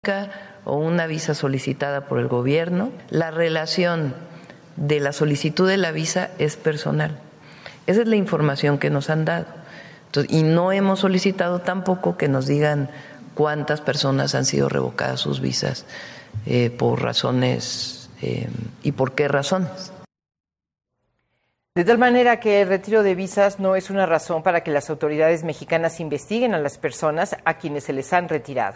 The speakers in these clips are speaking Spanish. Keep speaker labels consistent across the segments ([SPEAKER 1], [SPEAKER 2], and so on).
[SPEAKER 1] o una visa solicitada por el gobierno. La relación de la solicitud de la visa es personal. Esa es la información que nos han dado. Entonces, y no hemos solicitado tampoco que nos digan cuántas personas han sido revocadas sus visas por razones y por qué razones.
[SPEAKER 2] De tal manera que el retiro de visas no es una razón para que las autoridades mexicanas investiguen a las personas a quienes se les han retirado.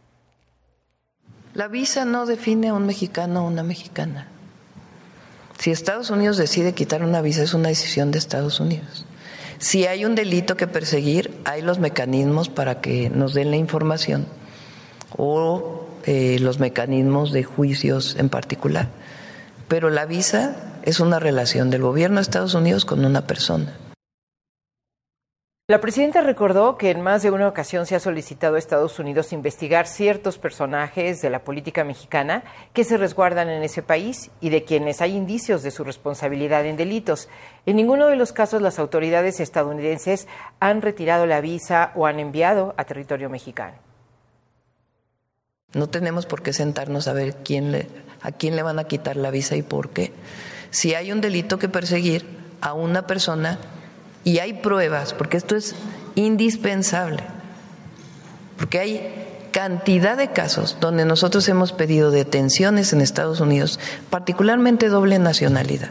[SPEAKER 1] La visa no define a un mexicano o una mexicana. Si Estados Unidos decide quitar una visa, es una decisión de Estados Unidos. Si hay un delito que perseguir, hay los mecanismos para que nos den la información o los mecanismos de juicios en particular. Pero la visa es una relación del gobierno de Estados Unidos con una persona.
[SPEAKER 2] La presidenta recordó que en más de una ocasión se ha solicitado a Estados Unidos investigar ciertos personajes de la política mexicana que se resguardan en ese país y de quienes hay indicios de su responsabilidad en delitos. En ninguno de los casos las autoridades estadounidenses han retirado la visa o han enviado a territorio mexicano.
[SPEAKER 1] No tenemos por qué sentarnos a ver a quién le van a quitar la visa y por qué. Si hay un delito que perseguir a una persona y hay pruebas, porque esto es indispensable, porque hay cantidad de casos donde nosotros hemos pedido detenciones en Estados Unidos, particularmente doble nacionalidad,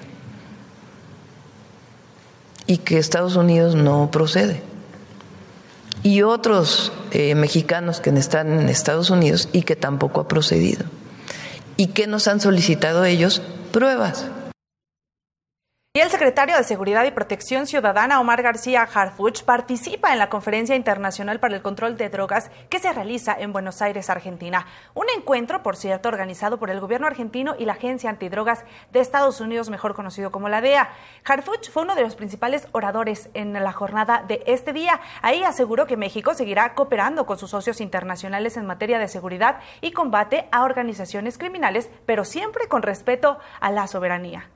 [SPEAKER 1] y que Estados Unidos no procede. Y otros mexicanos que están en Estados Unidos y que tampoco ha procedido. ¿Y que nos han solicitado ellos? Pruebas.
[SPEAKER 3] Y el secretario de Seguridad y Protección Ciudadana, Omar García Harfuch, participa en la Conferencia Internacional para el Control de Drogas que se realiza en Buenos Aires, Argentina. Un encuentro, por cierto, organizado por el gobierno argentino y la Agencia Antidrogas de Estados Unidos, mejor conocido como la DEA. Harfuch fue uno de los principales oradores en la jornada de este día. Ahí aseguró que México seguirá cooperando con sus socios internacionales en materia de seguridad y combate a organizaciones criminales, pero siempre con respeto a la soberanía.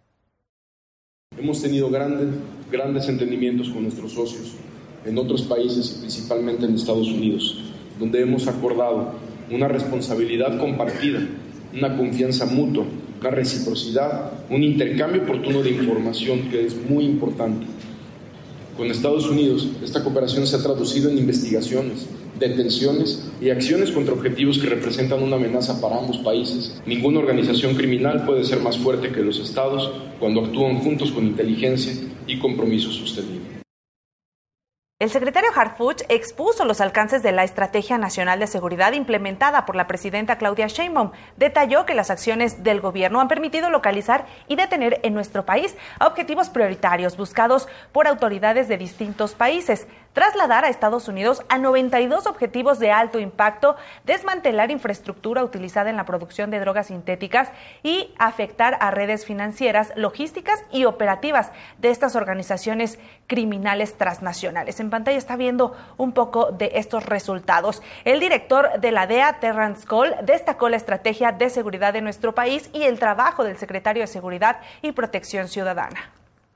[SPEAKER 4] Hemos tenido grandes entendimientos con nuestros socios en otros países y principalmente en Estados Unidos, donde hemos acordado una responsabilidad compartida, una confianza mutua, una reciprocidad, un intercambio oportuno de información que es muy importante. Con Estados Unidos, esta cooperación se ha traducido en investigaciones, detenciones y acciones contra objetivos que representan una amenaza para ambos países. Ninguna organización criminal puede ser más fuerte que los estados cuando actúan juntos con inteligencia y compromiso sostenible.
[SPEAKER 3] El secretario Harfuch expuso los alcances de la Estrategia Nacional de Seguridad implementada por la presidenta Claudia Sheinbaum. Detalló que las acciones del gobierno han permitido localizar y detener en nuestro país a objetivos prioritarios buscados por autoridades de distintos países, trasladar a Estados Unidos a 92 objetivos de alto impacto, desmantelar infraestructura utilizada en la producción de drogas sintéticas y afectar a redes financieras, logísticas y operativas de estas organizaciones criminales transnacionales. En pantalla está viendo un poco de estos resultados. El director de la DEA, Terrence Cole, destacó la estrategia de seguridad de nuestro país y el trabajo del secretario de Seguridad y Protección Ciudadana.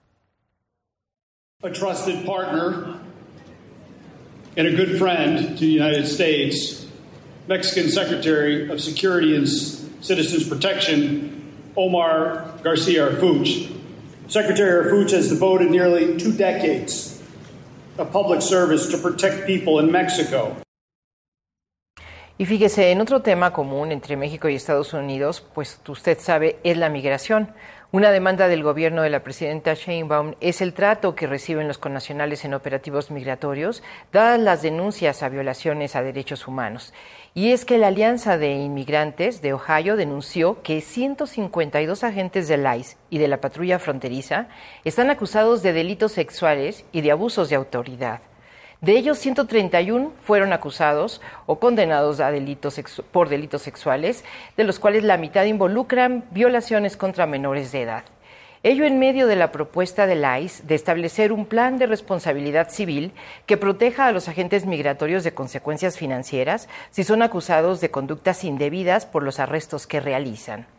[SPEAKER 5] A trusted partner and a good friend to the United States, Mexican Secretary of Security and Citizens Protection, Omar Garcia Harfuch. Secretary Harfuch has devoted nearly 2 decades of public service to protect people in Mexico.
[SPEAKER 2] Y fíjese, en otro tema común entre México y Estados Unidos, pues usted sabe, es la migración. Una demanda del gobierno de la presidenta Sheinbaum es el trato que reciben los connacionales en operativos migratorios, dadas las denuncias a violaciones a derechos humanos. Y es que la Alianza de Inmigrantes de Ohio denunció que 152 agentes del ICE y de la patrulla fronteriza están acusados de delitos sexuales y de abusos de autoridad. De ellos, 131 fueron acusados o condenados a por delitos sexuales, de los cuales la mitad involucran violaciones contra menores de edad. Ello en medio de la propuesta del ICE de establecer un plan de responsabilidad civil que proteja a los agentes migratorios de consecuencias financieras si son acusados de conductas indebidas por los arrestos que realizan.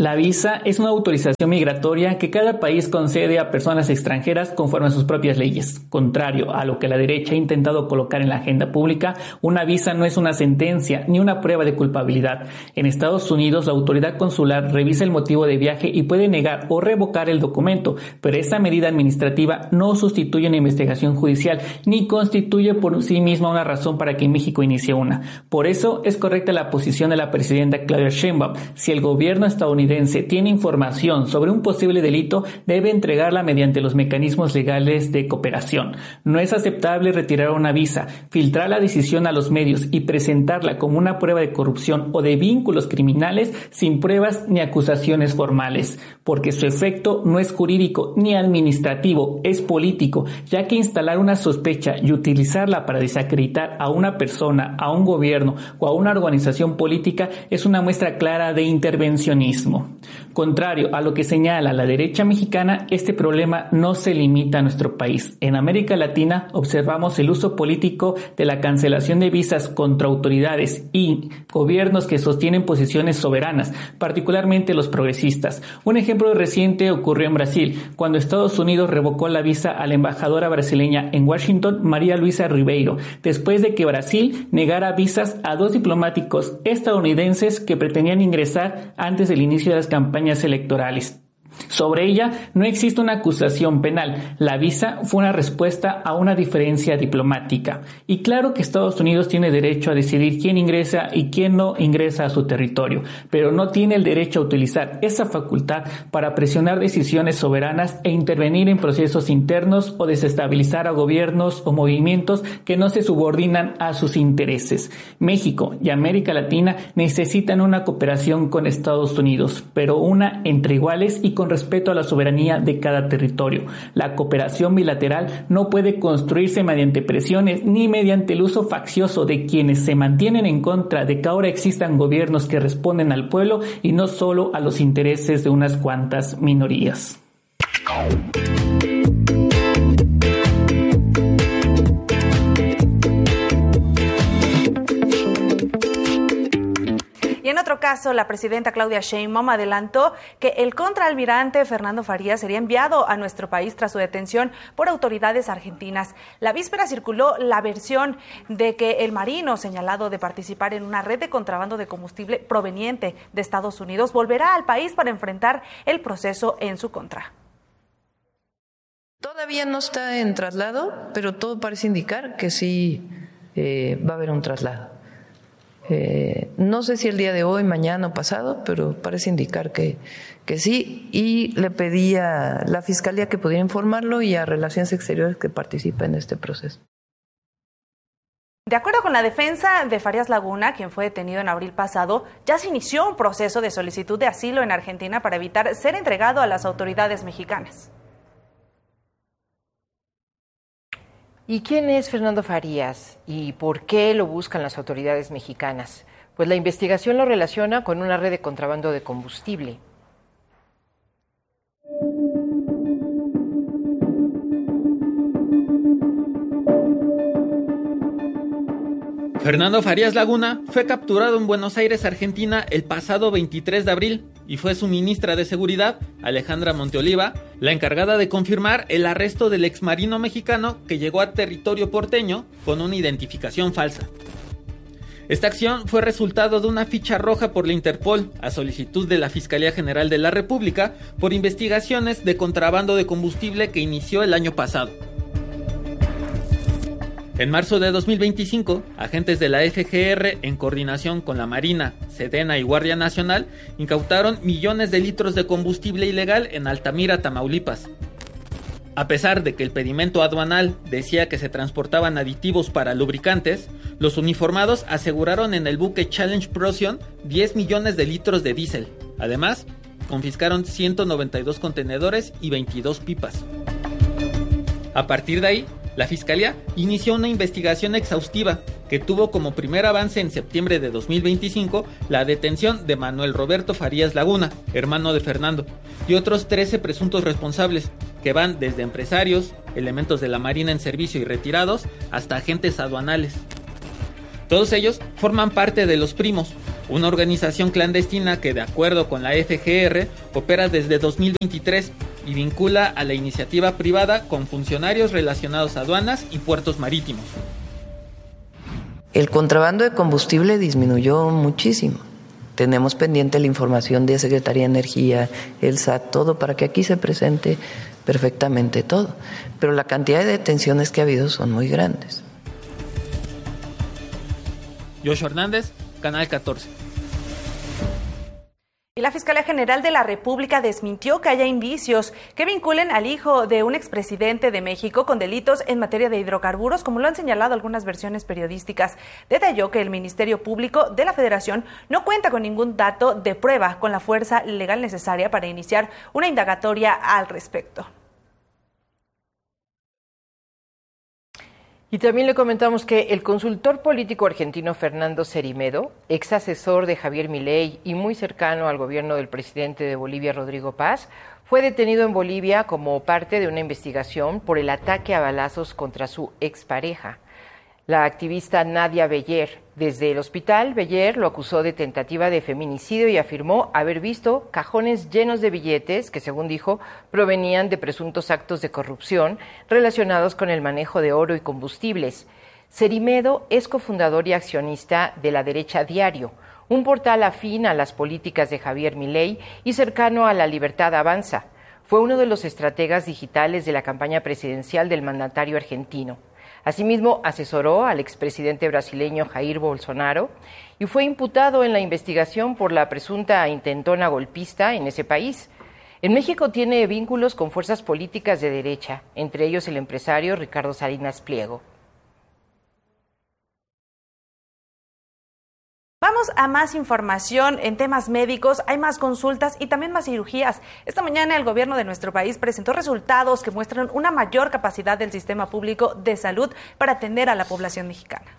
[SPEAKER 6] La visa es una autorización migratoria que cada país concede a personas extranjeras conforme a sus propias leyes. Contrario a lo que la derecha ha intentado colocar en la agenda pública, una visa no es una sentencia ni una prueba de culpabilidad. En Estados Unidos, la autoridad consular revisa el motivo de viaje y puede negar o revocar el documento, pero esta medida administrativa no sustituye una investigación judicial ni constituye por sí misma una razón para que México inicie una. Por eso es correcta la posición de la presidenta Claudia Sheinbaum. Si el gobierno estadounidense tiene información sobre un posible delito, debe entregarla mediante los mecanismos legales de cooperación. No es aceptable retirar una visa, filtrar la decisión a los medios y presentarla como una prueba de corrupción o de vínculos criminales sin pruebas ni acusaciones formales, porque su efecto no es jurídico ni administrativo, es político, ya que instalar una sospecha y utilizarla para desacreditar a una persona, a un gobierno o a una organización política es una muestra clara de intervencionismo. Contrario a lo que señala la derecha mexicana, este problema no se limita a nuestro país. En América Latina observamos el uso político de la cancelación de visas contra autoridades y gobiernos que sostienen posiciones soberanas, particularmente los progresistas. Un ejemplo reciente ocurrió en Brasil, cuando Estados Unidos revocó la visa a la embajadora brasileña en Washington, María Luisa Ribeiro, después de que Brasil negara visas a 2 diplomáticos estadounidenses que pretendían ingresar antes del inicio de las campañas electorales. Sobre ella no existe una acusación penal. La visa fue una respuesta a una diferencia diplomática. Y claro que Estados Unidos tiene derecho a decidir quién ingresa y quién no ingresa a su territorio, pero no tiene el derecho a utilizar esa facultad para presionar decisiones soberanas e intervenir en procesos internos o desestabilizar a gobiernos o movimientos que no se subordinan a sus intereses. México y América Latina necesitan una cooperación con Estados Unidos, pero una entre iguales y con respeto a la soberanía de cada territorio. La cooperación bilateral no puede construirse mediante presiones ni mediante el uso faccioso de quienes se mantienen en contra de que ahora existan gobiernos que responden al pueblo y no solo a los intereses de unas cuantas minorías.
[SPEAKER 3] Y en otro caso, la presidenta Claudia Sheinbaum adelantó que el contraalmirante Fernando Farías sería enviado a nuestro país tras su detención por autoridades argentinas. La víspera circuló la versión de que el marino, señalado de participar en una red de contrabando de combustible proveniente de Estados Unidos, volverá al país para enfrentar el proceso en su contra.
[SPEAKER 1] Todavía no está en traslado, pero todo parece indicar que sí va a haber un traslado. No sé si el día de hoy, mañana o pasado, pero parece indicar que sí, y le pedí a la Fiscalía que pudiera informarlo y a Relaciones Exteriores que participe en este proceso.
[SPEAKER 3] De acuerdo con la defensa de Farías Laguna, quien fue detenido en abril pasado, ya se inició un proceso de solicitud de asilo en Argentina para evitar ser entregado a las autoridades mexicanas.
[SPEAKER 2] ¿Y quién es Fernando Farías y por qué lo buscan las autoridades mexicanas? Pues la investigación lo relaciona con una red de contrabando de combustible.
[SPEAKER 7] Fernando Farías Laguna fue capturado en Buenos Aires, Argentina, el pasado 23 de abril y fue su ministra de Seguridad, Alejandra Monteoliva, la encargada de confirmar el arresto del exmarino mexicano que llegó a territorio porteño con una identificación falsa. Esta acción fue resultado de una ficha roja por la Interpol a solicitud de la Fiscalía General de la República por investigaciones de contrabando de combustible que inició el año pasado. En marzo de 2025, agentes de la FGR, en coordinación con la Marina, Sedena y Guardia Nacional, incautaron millones de litros de combustible ilegal en Altamira, Tamaulipas. A pesar de que el pedimento aduanal decía que se transportaban aditivos para lubricantes, los uniformados aseguraron en el buque Challenge Procyon 10 millones de litros de diésel. Además, confiscaron 192 contenedores y 22 pipas. A partir de ahí, la Fiscalía inició una investigación exhaustiva que tuvo como primer avance en septiembre de 2025 la detención de Manuel Roberto Farías Laguna, hermano de Fernando, y otros 13 presuntos responsables, que van desde empresarios, elementos de la Marina en servicio y retirados, hasta agentes aduanales. Todos ellos forman parte de Los Primos, una organización clandestina que, de acuerdo con la FGR, opera desde 2023 y vincula a la iniciativa privada con funcionarios relacionados a aduanas y puertos marítimos.
[SPEAKER 1] El contrabando de combustible disminuyó muchísimo. Tenemos pendiente la información de Secretaría de Energía, el SAT, todo, para que aquí se presente perfectamente todo. Pero la cantidad de detenciones que ha habido son muy grandes.
[SPEAKER 7] Joshua Hernández, Canal 14.
[SPEAKER 3] Y la Fiscalía General de la República desmintió que haya indicios que vinculen al hijo de un expresidente de México con delitos en materia de hidrocarburos, como lo han señalado algunas versiones periodísticas. Detalló que el Ministerio Público de la Federación no cuenta con ningún dato de prueba con la fuerza legal necesaria para iniciar una indagatoria al respecto.
[SPEAKER 2] Y también le comentamos que el consultor político argentino Fernando Cerimedo, ex asesor de Javier Milei y muy cercano al gobierno del presidente de Bolivia, Rodrigo Paz, fue detenido en Bolivia como parte de una investigación por el ataque a balazos contra su expareja, la activista Nadia Beller. Desde el hospital, Beller lo acusó de tentativa de feminicidio y afirmó haber visto cajones llenos de billetes que, según dijo, provenían de presuntos actos de corrupción relacionados con el manejo de oro y combustibles. Cerimedo es cofundador y accionista de La Derecha Diario, un portal afín a las políticas de Javier Milei y cercano a La Libertad Avanza. Fue uno de los estrategas digitales de la campaña presidencial del mandatario argentino. Asimismo, asesoró al expresidente brasileño Jair Bolsonaro y fue imputado en la investigación por la presunta intentona golpista en ese país. En México tiene vínculos con fuerzas políticas de derecha, entre ellos el empresario Ricardo Salinas Pliego.
[SPEAKER 3] Vamos a más información en temas médicos. Hay más consultas y también más cirugías. Esta mañana el gobierno de nuestro país presentó resultados que muestran una mayor capacidad del sistema público de salud para atender a la población mexicana.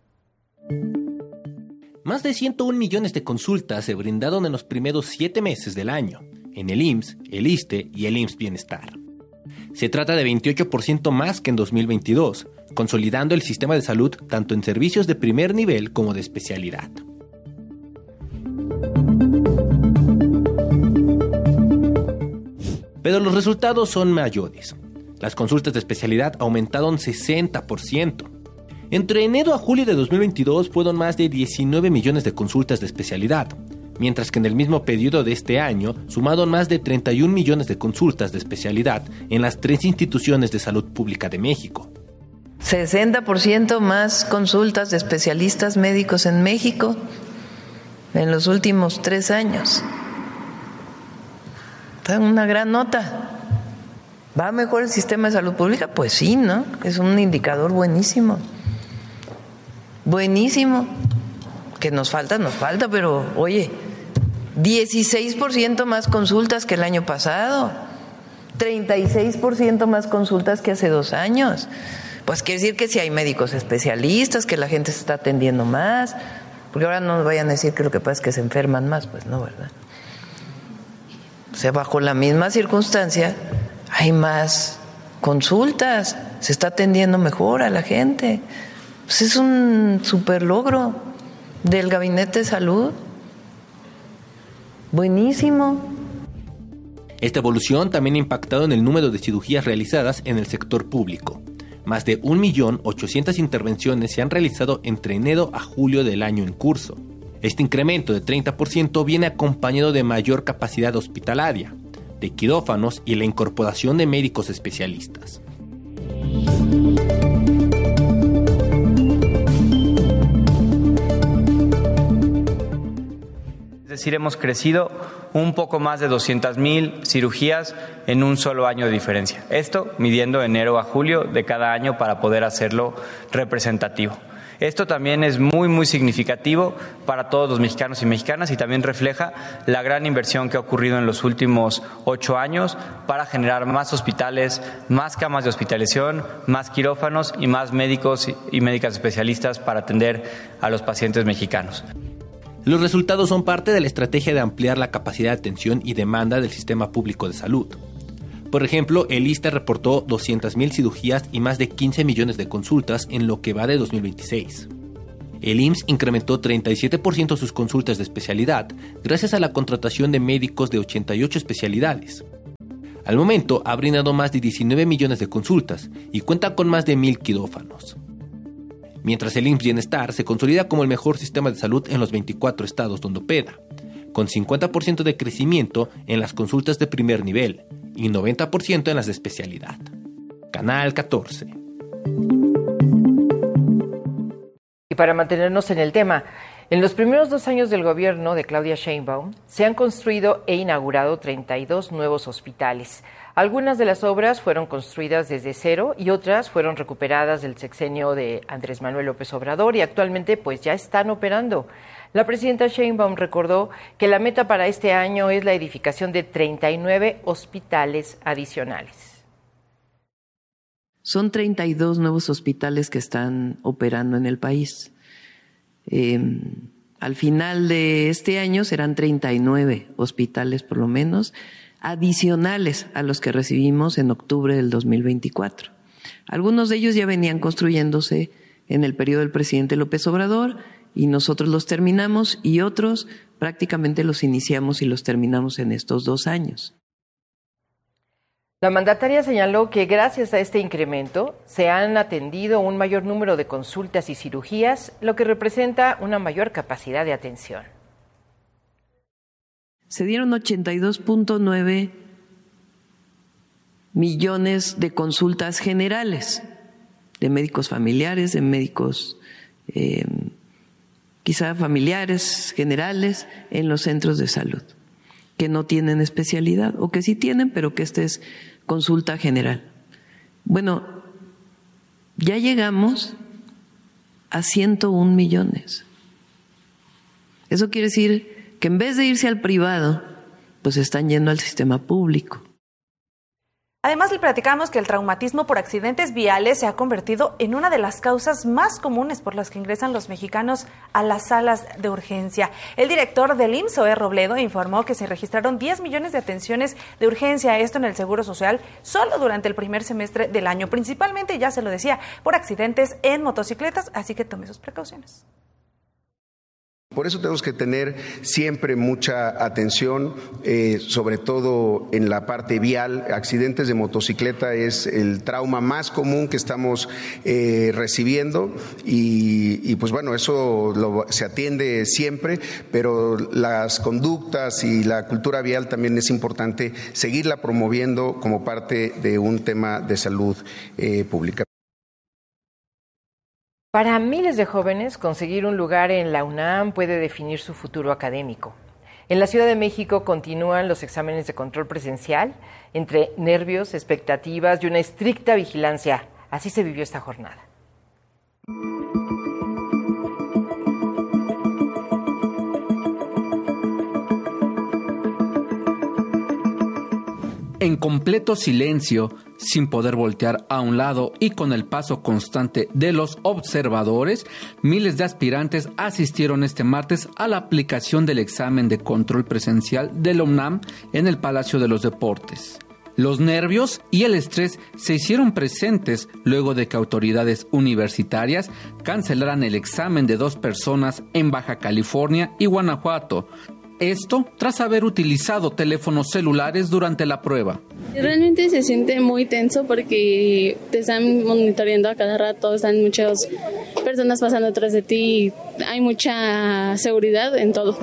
[SPEAKER 8] Más de 101 millones de consultas se brindaron en los primeros 7 meses del año, en el IMSS, el ISSSTE y el IMSS Bienestar. Se trata de 28% más que en 2022, consolidando el sistema de salud tanto en servicios de primer nivel como de especialidad. Pero los resultados son mayores. Las consultas de especialidad aumentaron 60%. Entre enero a julio de 2022 fueron más de 19 millones de consultas de especialidad, mientras que en el mismo periodo de este año sumaron más de 31 millones de consultas de especialidad en las 3 instituciones de salud pública de México.
[SPEAKER 1] 60% más consultas de especialistas médicos en México en los últimos 3 años. Está una gran nota. ¿Va mejor el sistema de salud pública? Pues sí, ¿no? Es un indicador buenísimo. Buenísimo. Que nos falta, pero oye, 16% más consultas que el año pasado, 36% más consultas que hace 2 años. Pues quiere decir que si hay médicos especialistas, que la gente se está atendiendo más, porque ahora no nos vayan a decir que lo que pasa es que se enferman más, pues no, ¿verdad? O sea, bajo la misma circunstancia hay más consultas, se está atendiendo mejor a la gente. Pues es un super logro del Gabinete de Salud. Buenísimo.
[SPEAKER 8] Esta evolución también ha impactado en el número de cirugías realizadas en el sector público. Más de 1.800.000 intervenciones se han realizado entre enero a julio del año en curso. Este incremento de 30% viene acompañado de mayor capacidad hospitalaria, de quirófanos y la incorporación de médicos especialistas.
[SPEAKER 9] Es decir, hemos crecido un poco más de 200.000 cirugías en un solo año de diferencia. Esto midiendo enero a julio de cada año para poder hacerlo representativo. Esto también es muy significativo para todos los mexicanos y mexicanas y también refleja la gran inversión que ha ocurrido en los últimos 8 años para generar más hospitales, más camas de hospitalización, más quirófanos y más médicos y médicas especialistas para atender a los pacientes mexicanos.
[SPEAKER 8] Los resultados son parte de la estrategia de ampliar la capacidad de atención y demanda del sistema público de salud. Por ejemplo, el ISSSTE reportó 200.000 cirugías y más de 15 millones de consultas en lo que va de 2026. El IMSS incrementó 37% sus consultas de especialidad gracias a la contratación de médicos de 88 especialidades. Al momento ha brindado más de 19 millones de consultas y cuenta con más de 1,000 quirófanos. Mientras el IMSS Bienestar se consolida como el mejor sistema de salud en los 24 estados donde opera, con 50% de crecimiento en las consultas de primer nivel y 90% en las de especialidad. Canal 14.
[SPEAKER 2] Y para mantenernos en el tema, en los primeros 2 años del gobierno de Claudia Sheinbaum se han construido e inaugurado 32 nuevos hospitales. Algunas de las obras fueron construidas desde cero y otras fueron recuperadas del sexenio de Andrés Manuel López Obrador y actualmente pues ya están operando. La presidenta Sheinbaum recordó que la meta para este año es la edificación de 39 hospitales adicionales.
[SPEAKER 1] Son 32 nuevos hospitales que están operando en el país. Al final de este año serán 39 hospitales por lo menos, adicionales a los que recibimos en octubre del 2024. Algunos de ellos ya venían construyéndose en el periodo del presidente López Obrador y nosotros los terminamos, y otros prácticamente los iniciamos y los terminamos en estos 2 años.
[SPEAKER 2] La mandataria señaló que gracias a este incremento se han atendido un mayor número de consultas y cirugías, lo que representa una mayor capacidad de atención.
[SPEAKER 1] Se dieron 82.9 millones de consultas generales, de médicos familiares, de médicos quizá familiares, generales, en los centros de salud, que no tienen especialidad, o que sí tienen, pero que esta es consulta general. Bueno, ya llegamos a 101 millones. Eso quiere decir que en vez de irse al privado, pues están yendo al sistema público.
[SPEAKER 3] Además, le platicamos que el traumatismo por accidentes viales se ha convertido en una de las causas más comunes por las que ingresan los mexicanos a las salas de urgencia. El director del IMSS, Zoé Robledo, informó que se registraron 10 millones de atenciones de urgencia, esto en el Seguro Social, solo durante el primer semestre del año, principalmente, ya se lo decía, por accidentes en motocicletas, así que tome sus precauciones.
[SPEAKER 10] Por eso tenemos que tener siempre mucha atención, sobre todo en la parte vial. Accidentes de motocicleta es el trauma más común que estamos recibiendo y pues bueno, eso se atiende siempre, pero las conductas y la cultura vial también es importante seguirla promoviendo como parte de un tema de salud pública.
[SPEAKER 2] Para miles de jóvenes, conseguir un lugar en la UNAM puede definir su futuro académico. En la Ciudad de México continúan los exámenes de control presencial, entre nervios, expectativas y una estricta vigilancia. Así se vivió esta jornada.
[SPEAKER 11] En completo silencio, sin poder voltear a un lado y con el paso constante de los observadores, miles de aspirantes asistieron este martes a la aplicación del examen de control presencial de la UNAM en el Palacio de los Deportes. Los nervios y el estrés se hicieron presentes luego de que autoridades universitarias cancelaran el examen de 2 personas en Baja California y Guanajuato. Esto tras haber utilizado teléfonos celulares durante la prueba.
[SPEAKER 12] Realmente se siente muy tenso porque te están monitoreando a cada rato, están muchas personas pasando atrás de ti y hay mucha seguridad en todo.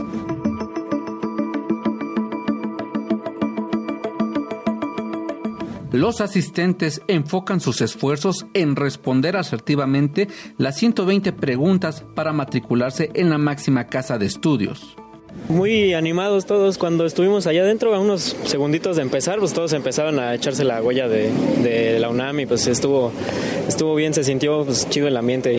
[SPEAKER 11] Los asistentes enfocan sus esfuerzos en responder asertivamente las 120 preguntas para matricularse en la máxima casa de estudios.
[SPEAKER 13] Muy animados todos. Cuando estuvimos allá adentro, a unos segunditos de empezar, pues todos empezaron a echarse la huella de la UNAM y pues estuvo bien, se sintió pues chido el ambiente.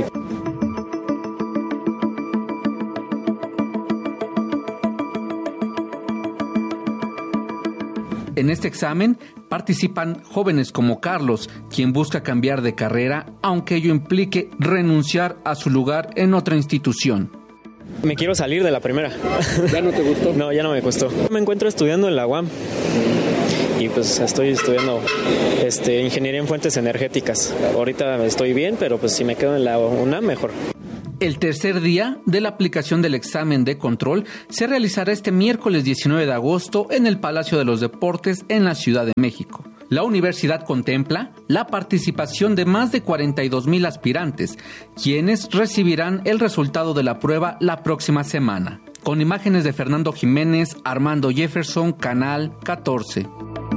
[SPEAKER 11] En este examen participan jóvenes como Carlos, quien busca cambiar de carrera, aunque ello implique renunciar a su lugar en otra institución.
[SPEAKER 13] Me quiero salir de la primera.
[SPEAKER 14] ¿Ya no te gustó?
[SPEAKER 13] No, ya no me gustó. Me encuentro estudiando en la UAM y pues estoy estudiando ingeniería en fuentes energéticas. Ahorita estoy bien, pero pues si me quedo en la UNAM mejor.
[SPEAKER 11] El tercer día de la aplicación del examen de control se realizará este miércoles 19 de agosto en el Palacio de los Deportes en la Ciudad de México. La universidad contempla la participación de más de 42,000 aspirantes, quienes recibirán el resultado de la prueba la próxima semana. Con imágenes de Fernando Jiménez, Armando Jefferson, Canal 14.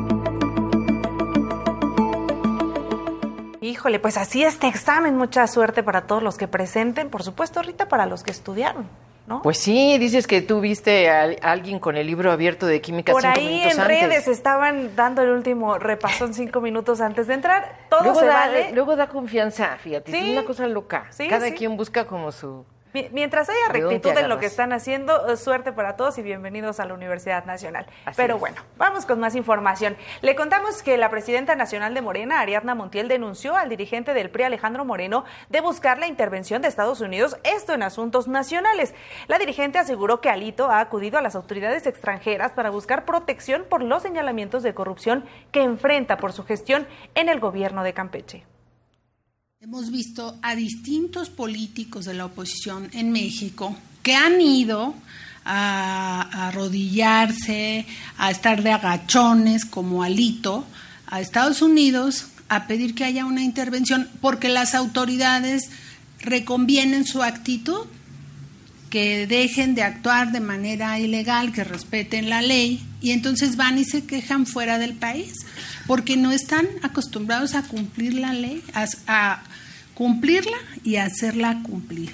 [SPEAKER 3] Híjole, pues así este examen, mucha suerte para todos los que presenten, por supuesto, Rita, para los que estudiaron, ¿no?
[SPEAKER 2] Pues sí, dices que tú viste a alguien con el libro abierto de química
[SPEAKER 3] por
[SPEAKER 2] 5
[SPEAKER 3] ahí
[SPEAKER 2] minutos
[SPEAKER 3] en
[SPEAKER 2] antes.
[SPEAKER 3] redes estaban dando el último repasón 5 minutos antes de entrar, todo
[SPEAKER 2] luego
[SPEAKER 3] se vale.
[SPEAKER 2] Luego da confianza, fíjate,
[SPEAKER 3] Sí.
[SPEAKER 2] es una cosa loca.
[SPEAKER 3] Sí,
[SPEAKER 2] Cada
[SPEAKER 3] sí.
[SPEAKER 2] quien busca como su...
[SPEAKER 3] Mientras haya
[SPEAKER 2] ¿De dónde
[SPEAKER 3] rectitud
[SPEAKER 2] te
[SPEAKER 3] en lo que
[SPEAKER 2] agarras?
[SPEAKER 3] están haciendo, suerte para todos y bienvenidos a la Universidad Nacional.
[SPEAKER 2] Así
[SPEAKER 3] Pero
[SPEAKER 2] es.
[SPEAKER 3] bueno, vamos con más información. Le contamos que la presidenta nacional de Morena, Ariadna Montiel, denunció al dirigente del PRI, Alejandro Moreno, de buscar la intervención de Estados Unidos, esto en asuntos nacionales. La dirigente aseguró que Alito ha acudido a las autoridades extranjeras para buscar protección por los señalamientos de corrupción que enfrenta por su gestión en el gobierno de Campeche.
[SPEAKER 14] Hemos visto a distintos políticos de la oposición en México que han ido a arrodillarse, a estar de agachones como Alito, a Estados Unidos a pedir que haya una intervención porque las autoridades reconvienen su actitud, que dejen de actuar de manera ilegal, que respeten la ley, y entonces van y se quejan fuera del país, porque no están acostumbrados a cumplir la ley, a cumplirla y a hacerla cumplir.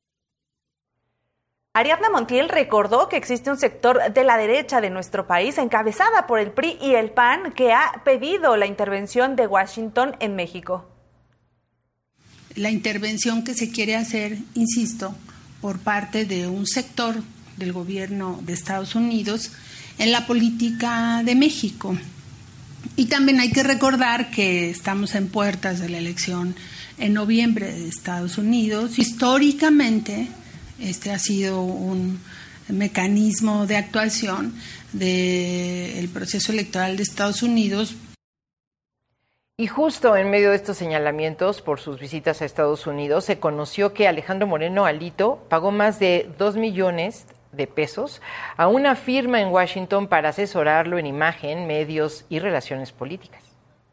[SPEAKER 3] Ariadna Montiel recordó que existe un sector de la derecha de nuestro país, encabezada por el PRI y el PAN, que ha pedido la intervención de Washington en México.
[SPEAKER 14] La intervención que se quiere hacer, insisto, por parte de un sector del gobierno de Estados Unidos en la política de México. Y también hay que recordar que estamos en puertas de la elección en noviembre de Estados Unidos. Históricamente, este ha sido un mecanismo de actuación del proceso electoral de Estados Unidos.
[SPEAKER 2] Y justo en medio de estos señalamientos por sus visitas a Estados Unidos, se conoció que Alejandro Moreno Alito pagó más de 2 millones de pesos a una firma en Washington para asesorarlo en imagen, medios y relaciones políticas.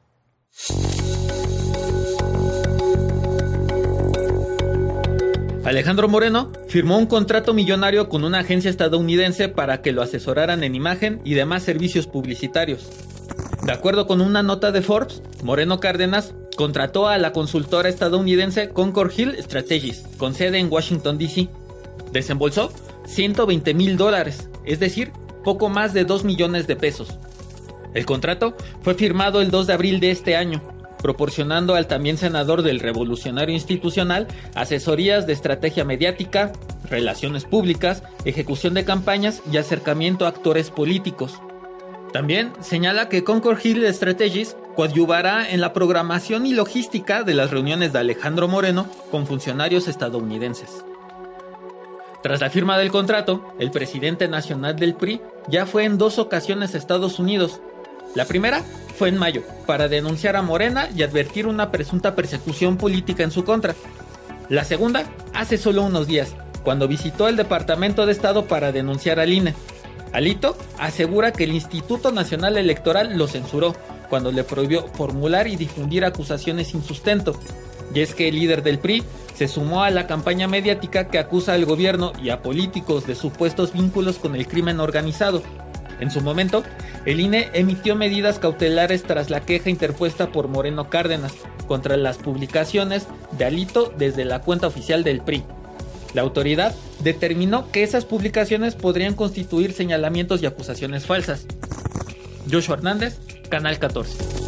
[SPEAKER 7] Alejandro Moreno firmó un contrato millonario con una agencia estadounidense para que lo asesoraran en imagen y demás servicios publicitarios. De acuerdo con una nota de Forbes, Moreno Cárdenas contrató a la consultora estadounidense Concord Hill Strategies, con sede en Washington, D.C. Desembolsó $120,000, es decir, poco más de 2 millones de pesos. El contrato fue firmado el 2 de abril de este año, proporcionando al también senador del Revolucionario Institucional asesorías de estrategia mediática, relaciones públicas, ejecución de campañas y acercamiento a actores políticos. También señala que Concord Hill Strategies coadyuvará en la programación y logística de las reuniones de Alejandro Moreno con funcionarios estadounidenses. Tras la firma del contrato, el presidente nacional del PRI ya fue en 2 ocasiones a Estados Unidos. La primera fue en mayo, para denunciar a Morena y advertir una presunta persecución política en su contra. La segunda, hace solo unos días, cuando visitó el Departamento de Estado para denunciar al INE. Alito asegura que el Instituto Nacional Electoral lo censuró cuando le prohibió formular y difundir acusaciones sin sustento. Y es que el líder del PRI se sumó a la campaña mediática que acusa al gobierno y a políticos de supuestos vínculos con el crimen organizado. En su momento, el INE emitió medidas cautelares tras la queja interpuesta por Moreno Cárdenas contra las publicaciones de Alito desde la cuenta oficial del PRI. La autoridad determinó que esas publicaciones podrían constituir señalamientos y acusaciones falsas. Joshua Hernández, Canal 14.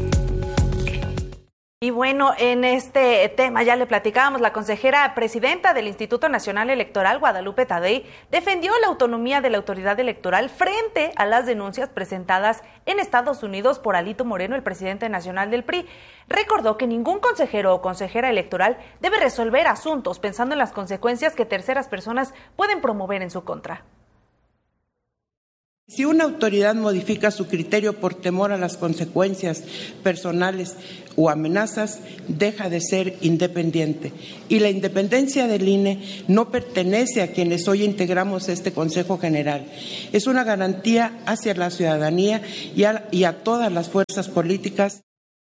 [SPEAKER 3] Y bueno, en este tema ya le platicábamos, la consejera presidenta del Instituto Nacional Electoral, Guadalupe Tadei, defendió la autonomía de la autoridad electoral frente a las denuncias presentadas en Estados Unidos por Alito Moreno, el presidente nacional del PRI. Recordó que ningún consejero o consejera electoral debe resolver asuntos pensando en las consecuencias que terceras personas pueden promover en su contra.
[SPEAKER 15] Si una autoridad modifica su criterio por temor a las consecuencias personales o amenazas, deja de ser independiente. Y la independencia del INE no pertenece a quienes hoy integramos este Consejo General. Es una garantía hacia la ciudadanía y a todas las fuerzas políticas.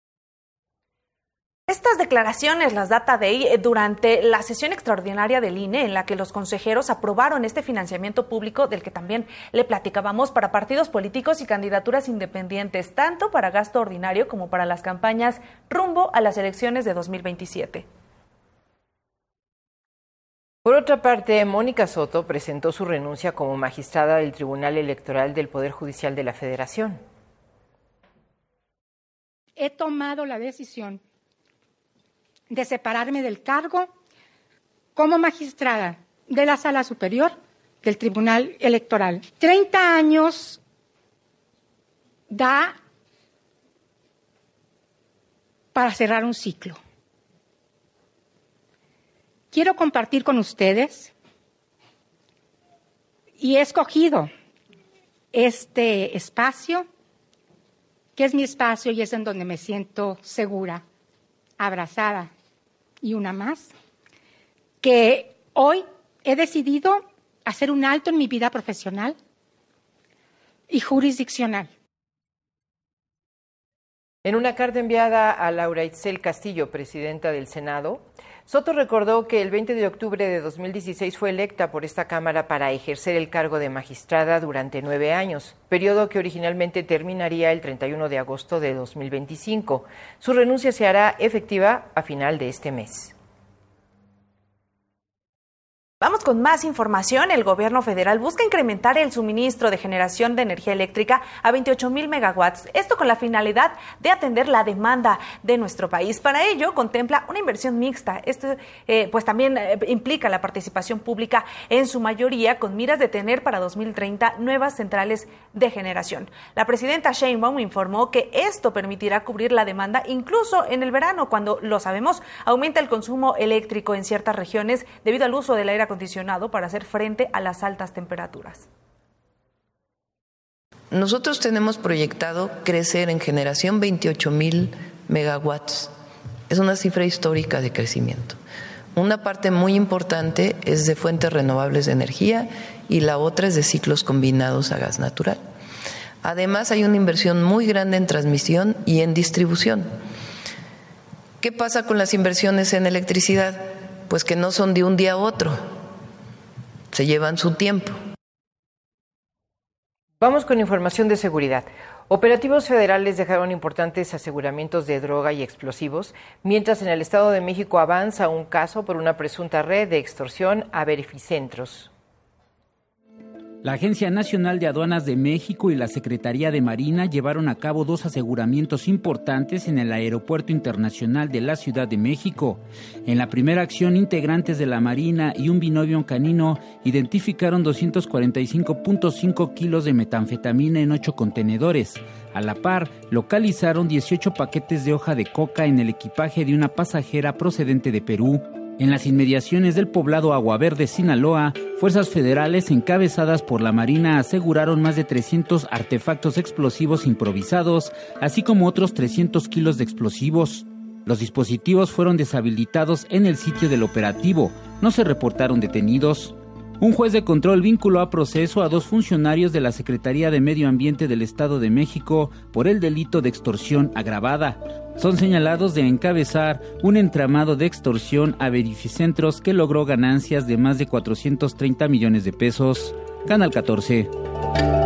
[SPEAKER 3] Estas declaraciones las da Taddei durante la sesión extraordinaria del INE, en la que los consejeros aprobaron este financiamiento público del que también le platicábamos para partidos políticos y candidaturas independientes, tanto para gasto ordinario como para las campañas rumbo a las elecciones de 2027.
[SPEAKER 2] Por otra parte, Mónica Soto presentó su renuncia como magistrada del Tribunal Electoral del Poder Judicial de la Federación.
[SPEAKER 16] He tomado la decisión de separarme del cargo como magistrada de la Sala Superior del Tribunal Electoral. 30 años da para cerrar un ciclo. Quiero compartir con ustedes y he escogido este espacio, que es mi espacio y es en donde me siento segura, abrazada, y una más, que hoy he decidido hacer un alto en mi vida profesional y jurisdiccional.
[SPEAKER 2] En una carta enviada a Laura Itzel Castillo, presidenta del Senado, Soto recordó que el 20 de octubre de 2016 fue electa por esta Cámara para ejercer el cargo de magistrada durante 9 años, periodo que originalmente terminaría el 31 de agosto de 2025. Su renuncia se hará efectiva a final de este mes.
[SPEAKER 3] Vamos con más información. El gobierno federal busca incrementar el suministro de generación de energía eléctrica a 28,000 megawatts. Esto con la finalidad de atender la demanda de nuestro país. Para ello, contempla una inversión mixta. Esto pues también implica la participación pública en su mayoría, con miras de tener para 2030 nuevas centrales de generación. La presidenta Sheinbaum informó que esto permitirá cubrir la demanda incluso en el verano, cuando, lo sabemos, aumenta el consumo eléctrico en ciertas regiones debido al uso del aire acondicionado para hacer frente a las altas temperaturas.
[SPEAKER 1] Nosotros tenemos proyectado crecer en generación 28,000 megawatts. Es una cifra histórica de crecimiento. Una parte muy importante es de fuentes renovables de energía y la otra es de ciclos combinados a gas natural. Además, hay una inversión muy grande en transmisión y en distribución. ¿Qué pasa con las inversiones en electricidad? Pues que no son de un día a otro. Se llevan su tiempo.
[SPEAKER 2] Vamos con información de seguridad. Operativos federales dejaron importantes aseguramientos de droga y explosivos, mientras en el Estado de México avanza un caso por una presunta red de extorsión a verificentros.
[SPEAKER 17] La Agencia Nacional de Aduanas de México y la Secretaría de Marina llevaron a cabo 2 aseguramientos importantes en el Aeropuerto Internacional de la Ciudad de México. En la primera acción, integrantes de la Marina y un binomio canino identificaron 245.5 kilos de metanfetamina en 8 contenedores. A la par, localizaron 18 paquetes de hoja de coca en el equipaje de una pasajera procedente de Perú. En las inmediaciones del poblado Agua Verde, Sinaloa, fuerzas federales encabezadas por la Marina aseguraron más de 300 artefactos explosivos improvisados, así como otros 300 kilos de explosivos. Los dispositivos fueron deshabilitados en el sitio del operativo. No se reportaron detenidos. Un juez de control vinculó a proceso a 2 funcionarios de la Secretaría de Medio Ambiente del Estado de México por el delito de extorsión agravada. Son señalados de encabezar un entramado de extorsión a verificentros que logró ganancias de más de 430 millones de pesos. Canal 14.